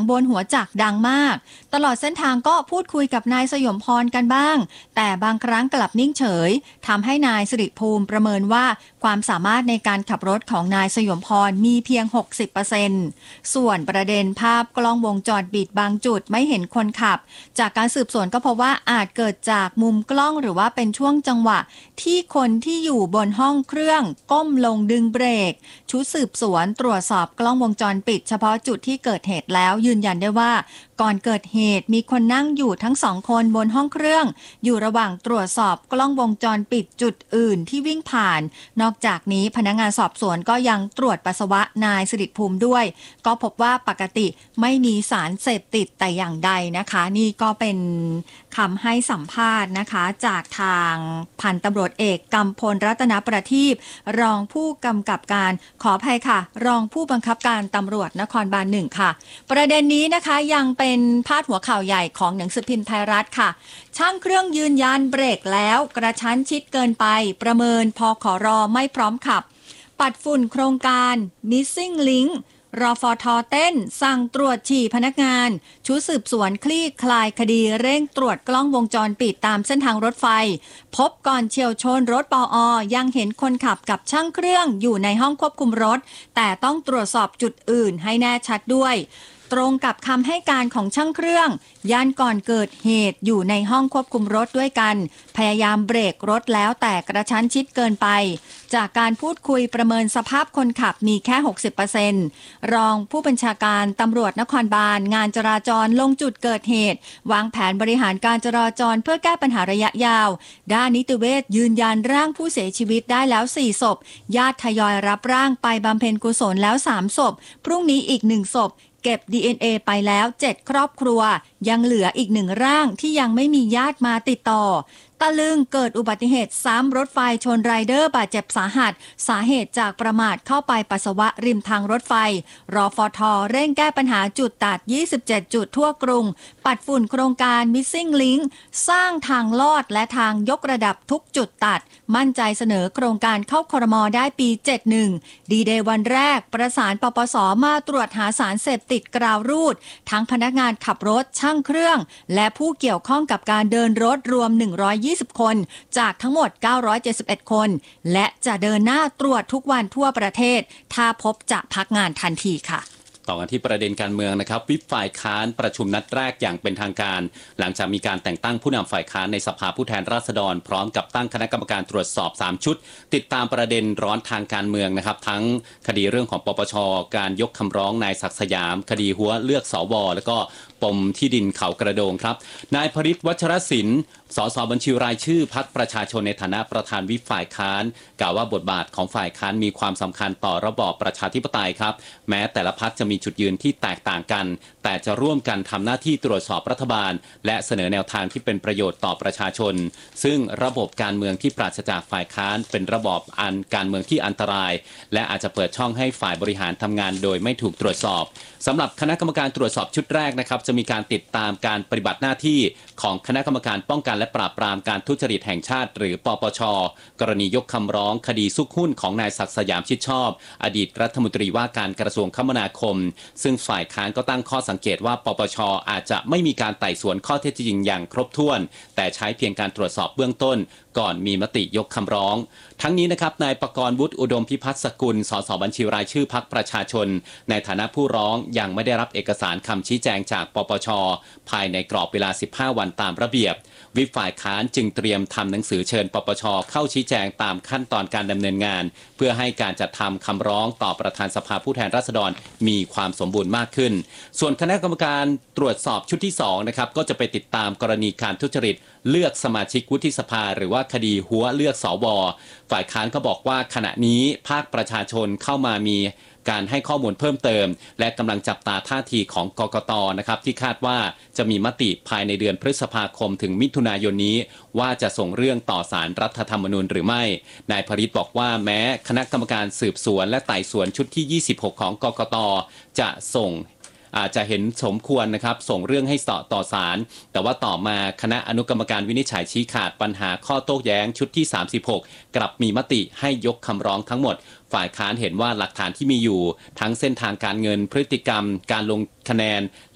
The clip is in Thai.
บนหัวจักรดังมากตลอดเส้นทางก็พูดคุยกับนายสยมพรกันบ้างแต่บางครั้งกลับนิ่งเฉยทำให้นายสิริภูมิประเมินว่าความสามารถในการขับรถของนายสยมพรมีเพียง 60% ส่วนประเด็นภาพกล้องวงจรปิดบางจุดไม่เห็นคนขับจากการสืบสวนก็พบว่าอาจเกิดจากมุมกล้องหรือว่าเป็นช่วงจังหวะที่คนที่อยู่บนห้องเครื่องก้มลงดึงเบรกชุดสืบสวนตรวจสอบกล้องวงจรปิดเฉพาะจุดที่เกิดเหตุแล้วยืนยันได้ว่าก่อนเกิดเหตุมีคนนั่งอยู่ทั้ง2 คนบนห้องเครื่องอยู่ระหว่างตรวจสอบกล้องวงจรปิดจุดอื่นที่วิ่งผ่านนอกจากนี้พนักงานสอบสวนก็ยังตรวจปัสสาวะนายสิริภูมิด้วยก็พบว่าปกติไม่มีสารเสพติดแต่อย่างใดนะคะนี่ก็เป็นคำให้สัมภาษณ์นะคะจากทางพันตำรวจเอกกำพลรัตนประทีปรองผู้กำกับการขออภัยค่ะรองผู้บังคับการตำรวจนครบาล1ค่ะประเด็นนี้นะคะยังเป็นพาดหัวข่าวใหญ่ของหนังสือพิมพ์ไทยรัฐค่ะช่างเครื่องยืนยันเบรกแล้วกระชั้นชิดเกินไปประเมินพขรไม่พร้อมขับปัดฝุ่นโครงการ Missing Link รฟท.เต้นสั่งตรวจฉี่พนักงานชุดสืบสวนคลี่คลายคดีเร่งตรวจกล้องวงจรปิดตามเส้นทางรถไฟพบก่อนเฉี่ยวชนรถปอ.ยังเห็นคนขับกับช่างเครื่องอยู่ในห้องควบคุมรถแต่ต้องตรวจสอบจุดอื่นให้แน่ชัดด้วยตรงกับคำให้การของช่างเครื่องย่านก่อนเกิดเหตุอยู่ในห้องควบคุมรถด้วยกันพยายามเบรกรถแล้วแต่กระชั้นชิดเกินไปจากการพูดคุยประเมินสภาพคนขับมีแค่ 60% รองผู้บัญชาการตำรวจนครบาลงานจราจรลงจุดเกิดเหตุวางแผนบริหารการจราจรเพื่อแก้ปัญหาระยะยาวด้านนิติเวชยืนยันร่างผู้เสียชีวิตได้แล้ว4 ศพญาติทยอยรับร่างไปบำเพ็ญกุศลแล้ว3 ศพพรุ่งนี้อีก1 ศพเก็บ DNA ไปแล้ว7 ครอบครัวยังเหลืออีก1 ร่างที่ยังไม่มีญาติมาติดต่อตะลึงเกิดอุบัติเหตุซ้ำรถไฟชนไรเดอร์บาดเจ็บสาหัสสาเหตุจากประมาทเข้าไปปัสสาวะริมทางรถไฟรฟท.เร่งแก้ปัญหาจุดตัด27 จุดทั่วกรุงปัดฝุ่นโครงการ Missing Link สร้างทางลอดและทางยกระดับทุกจุดตัดมั่นใจเสนอโครงการเข้าครม.ได้ปี 71 ดีเดย์วันแรกประสานปปส.มาตรวจหาสารเสพติดกราวรูดทั้งพนักงานขับรถช่างเครื่องและผู้เกี่ยวข้องกับการเดินรถรวม120 คนจากทั้งหมด971 คนและจะเดินหน้าตรวจทุกวันทั่วประเทศถ้าพบจะพักงานทันทีค่ะต่อกันที่ประเด็นการเมืองนะครับวิปฝ่ายค้านประชุมนัดแรกอย่างเป็นทางการหลังจากมีการแต่งตั้งผู้นำฝ่ายค้านในสภาผู้แทนราษฎรพร้อมกับตั้งคณะกรรมการตรวจสอบ3 ชุดติดตามประเด็นร้อนทางการเมืองนะครับทั้งคดีเรื่องของปปช.การยกคำร้องนายศักดิ์สยามคดีหัวเลือกสว.แล้วก็ปมที่ดินเขากระโดงครับนายพฤทธิ์วัชรศิลป์สสบัญชีรายชื่อพรรคประชาชนในฐานะประธานวิปฝ่ายค้านกล่าวว่าบทบาทของฝ่ายค้านมีความสำคัญต่อระบอบประชาธิปไตยครับแม้แต่ละพรรคจะมีจุดยืนที่แตกต่างกันแต่จะร่วมกันทำหน้าที่ตรวจสอบรัฐบาลและเสนอแนวทางที่เป็นประโยชน์ต่อประชาชนซึ่งระบบการเมืองที่ปราศจากฝ่ายค้านเป็นระบอบการเมืองที่อันตรายและอาจจะเปิดช่องให้ฝ่ายบริหารทำงานโดยไม่ถูกตรวจสอบสำหรับคณะกรรมการตรวจสอบชุดแรกนะครับจะมีการติดตามการปฏิบัติหน้าที่ของคณะกรรมการป้องกันและปราบปรามการทุจริตแห่งชาติหรือปปช.กรณียกคำร้องคดีซุกหุ้นของนายศักดิ์สยามชิดชอบอดีตรัฐมนตรีว่าการกระทรวงคมนาคมซึ่งฝ่ายค้านก็ตั้งข้อสังเกตว่าปปช.อาจจะไม่มีการไต่สวนข้อเท็จจริงอย่างครบถ้วนแต่ใช้เพียงการตรวจสอบเบื้องต้นก่อนมีมติยกคำร้องทั้งนี้นะครับนายปกรณ์วุฒิอุดมพิพัฒน์สกุลสสบัญชีรายชื่อพรรคประชาชนในฐานะผู้ร้องยังไม่ได้รับเอกสารคำชี้แจงจากปปช.ภายในกรอบเวลา15 วันตามระเบียบวิปฝ่ายค้านจึงเตรียมทำหนังสือเชิญปปช.เข้าชี้แจงตามขั้นตอนการดำเนินงานเพื่อให้การจัดทำคำร้องต่อประธานสภาผู้แทนราษฎรมีความสมบูรณ์มากขึ้นส่วนคณะกรรมการตรวจสอบชุดที่2นะครับก็จะไปติดตามกรณีการทุจริตเลือกสมาชิกวุฒิสภาหรือว่าคดีหัวเลือกสว.ฝ่ายค้านก็บอกว่าขณะนี้ภาคประชาชนเข้ามามีการให้ข้อมูลเพิ่มเติมและกำลังจับตาท่าทีของกกต.นะครับที่คาดว่าจะมีมติภายในเดือนพฤษภาคมถึงมิถุนายนนี้ว่าจะส่งเรื่องต่อศาลรัฐธรรมนูญหรือไม่นายพฤทธิ์บอกว่าแม้คณะกรรมการสืบสวนและไต่สวนชุดที่26ของกกต.จะส่งอาจจะเห็นสมควรนะครับส่งเรื่องให้ต่อศาลแต่ว่าต่อมาคณะอนุกรรมการวินิจฉัยชี้ขาดปัญหาข้อโต้แย้งชุดที่36กลับมีมติให้ยกคำร้องทั้งหมดฝ่ายค้านเห็นว่าหลักฐานที่มีอยู่ทั้งเส้นทางการเงินพฤติกรรมการลงคะแนน